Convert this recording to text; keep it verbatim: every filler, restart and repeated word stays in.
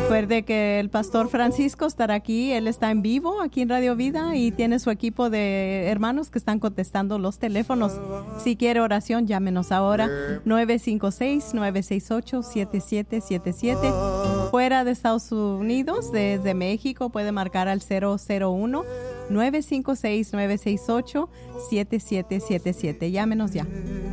Recuerde que el pastor Francisco estará aquí, él está en vivo aquí en Radio Vida y tiene su equipo de hermanos que están contestando los teléfonos. Si quiere oración, llámenos ahora nueve cinco seis, nueve seis ocho, siete siete siete siete. Fuera de Estados Unidos, desde México, puede marcar al cero cero uno, nueve cinco seis, nueve seis ocho, siete siete siete siete. Llámenos ya.